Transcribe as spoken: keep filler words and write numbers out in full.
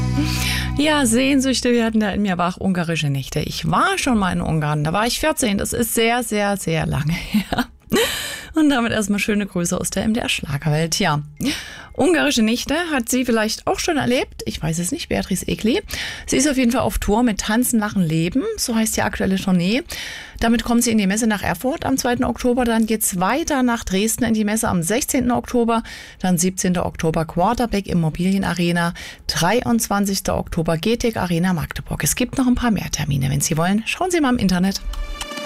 Ja, Sehnsüchte werden da in mir wach, ungarische Nächte. Ich war schon mal in Ungarn, da war ich vierzehn, das ist sehr, sehr, sehr lange her. Und damit erstmal schöne Grüße aus der M D R-Schlagerwelt. Ja, ungarische Nächte hat sie vielleicht auch schon erlebt. Ich weiß es nicht, Beatrice Egli. Sie ist auf jeden Fall auf Tour mit Tanzen, Lachen, Leben. So heißt die aktuelle Tournee. Damit kommt sie in die Messe nach Erfurt am zweiten Oktober. Dann geht's weiter nach Dresden in die Messe am sechzehnten Oktober. Dann siebzehnten Oktober Quarterback Immobilienarena. dreiundzwanzigsten Oktober G T E C Arena Magdeburg. Es gibt noch ein paar mehr Termine, wenn Sie wollen. Schauen Sie mal im Internet.